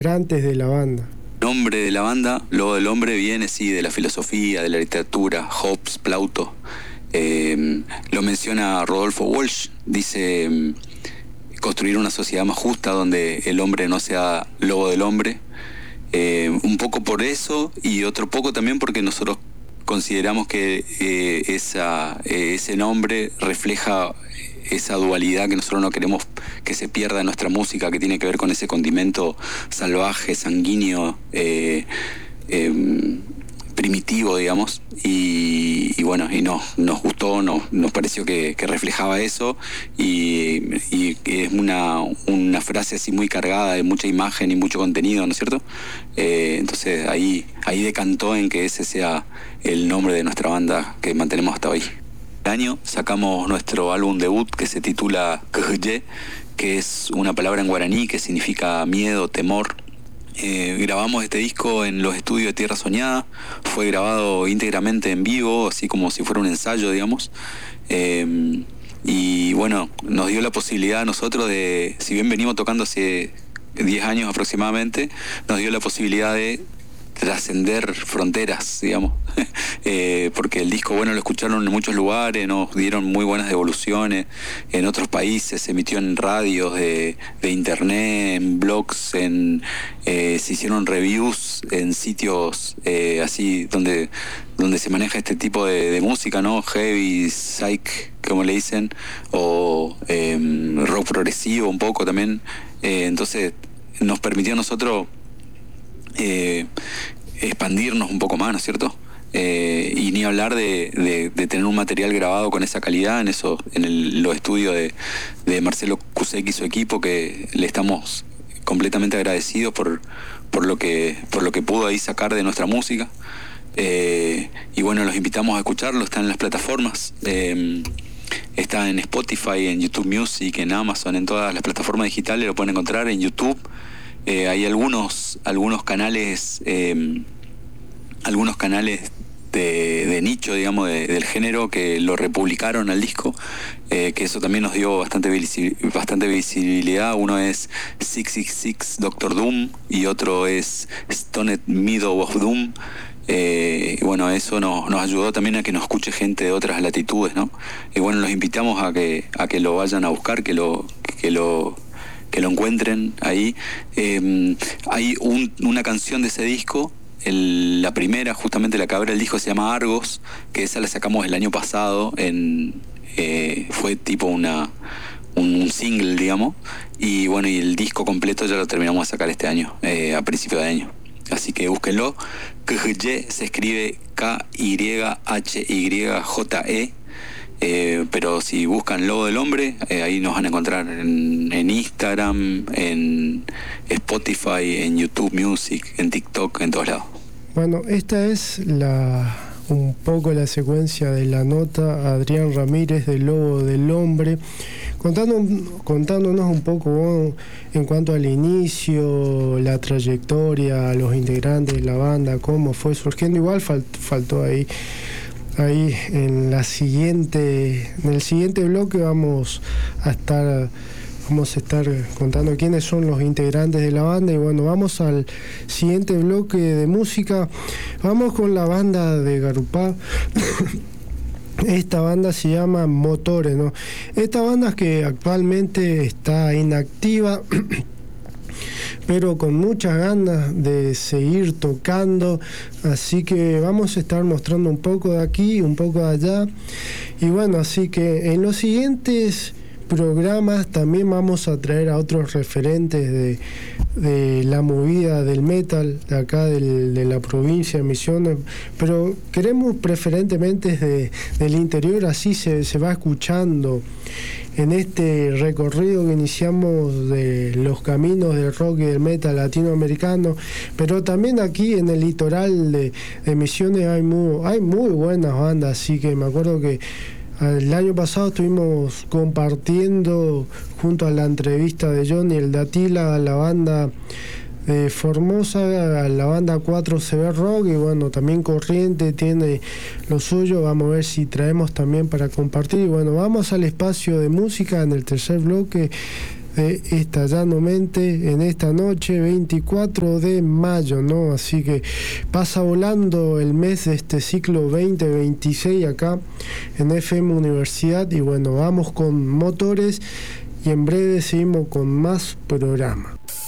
integrantes de la banda. El nombre de la banda, Lobo del Hombre, viene sí de la filosofía, de la literatura, Hobbes, Plauto. Lo menciona Rodolfo Walsh, dice construir una sociedad más justa donde el hombre no sea lobo del hombre. Un poco por eso y otro poco también porque nosotros consideramos que ese nombre refleja esa dualidad que nosotros no queremos que se pierda en nuestra música, que tiene que ver con ese condimento salvaje, sanguíneo, primitivo, digamos, y bueno, y nos gustó, nos pareció que reflejaba eso, y que es una frase así muy cargada de mucha imagen y mucho contenido, ¿no es cierto? Entonces ahí decantó en que ese sea el nombre de nuestra banda que mantenemos hasta hoy. Este año sacamos nuestro álbum debut que se titula Kje, que es una palabra en guaraní que significa miedo, temor. Grabamos este disco en los estudios de Tierra Soñada, fue grabado íntegramente en vivo, así como si fuera un ensayo, digamos. Y bueno, nos dio la posibilidad a nosotros de, si bien venimos tocando hace 10 años aproximadamente, nos dio la posibilidad de trascender fronteras, digamos, porque el disco, bueno, lo escucharon en muchos lugares, nos dieron muy buenas devoluciones en otros países, se emitió en radios de internet, en blogs, se hicieron reviews en sitios así donde se maneja este tipo de música, ¿no? Heavy, psych, como le dicen, o rock progresivo un poco también. Entonces nos permitió a nosotros expandirnos un poco más, ¿no es cierto? Y ni hablar de tener un material grabado con esa calidad en los estudios de Marcelo Cusek y su equipo, que le estamos completamente agradecidos por lo que pudo ahí sacar de nuestra música. Y bueno, los invitamos a escucharlo, está en las plataformas, está en Spotify, en YouTube Music, en Amazon, en todas las plataformas digitales lo pueden encontrar, en YouTube. Hay algunos canales de nicho, digamos, del género, que lo republicaron al disco, que eso también nos dio bastante visibilidad. Uno es 666 Doctor Doom y otro es Stoned Meadow of Doom. Y bueno, eso nos ayudó también a que nos escuche gente de otras latitudes, ¿no? Y bueno, los invitamos a que lo vayan a buscar, que lo encuentren ahí. Hay una canción de ese disco, la primera, justamente la que abre el disco, se llama Argos, que esa la sacamos el año pasado, fue tipo un single, digamos, y bueno, y el disco completo ya lo terminamos de sacar este año, a principio de año. Así que búsquenlo. Kje se escribe Kyhyje, pero si buscan Lobo del Hombre, ahí nos van a encontrar en Instagram, en Spotify, en YouTube Music, en TikTok, en todos lados. Bueno, esta es un poco la secuencia de la nota. Adrián Ramírez de Lobo del Hombre, contándonos un poco en cuanto al inicio, la trayectoria, los integrantes de la banda, cómo fue surgiendo. Igual faltó ahí en el siguiente bloque vamos a estar contando quiénes son los integrantes de la banda. Y bueno, vamos al siguiente bloque de música. Vamos con la banda de Garupá. Esta banda se llama Motores, ¿no? Esta banda que actualmente está inactiva, pero con muchas ganas de seguir tocando, así que vamos a estar mostrando un poco de aquí, un poco de allá. Y bueno, así que en los siguientes programas también vamos a traer a otros referentes de la movida del metal de acá de la provincia de Misiones, pero queremos preferentemente del interior, así se va escuchando en este recorrido que iniciamos de los caminos del rock y del metal latinoamericano. Pero también aquí en el litoral de Misiones hay muy buenas bandas, así que me acuerdo que el año pasado estuvimos compartiendo, junto a la entrevista de Johnny el Datila, a la banda de Formosa, a la banda 4CB Rock, y bueno, también Corriente tiene lo suyo. Vamos a ver si traemos también para compartir. Y bueno, vamos al espacio de música en el tercer bloque de Estallando Mente en esta noche 24 de mayo, ¿no? Así que pasa volando el mes de este ciclo 2026 acá en FM Universidad. Y bueno, vamos con Motores y en breve seguimos con más programa.